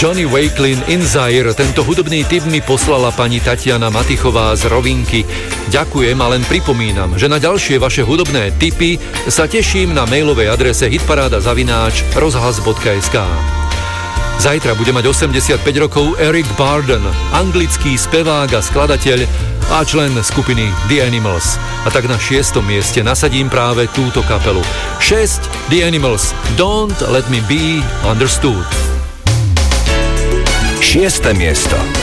Johnny Wakelin Inzair, tento hudobný tip mi poslala pani Tatiana Matichová z Rovinky. Ďakujem a len pripomínam, že na ďalšie vaše hudobné tipy sa teším na mailovej adrese hitparáda@rozhlas.sk. Zajtra bude mať 85 rokov Eric Burdon, anglický spevák a skladateľ a člen skupiny The Animals. A tak na 6. mieste nasadím práve túto kapelu. 6 The Animals, Don't Let Me Be Understood. 6. miesto.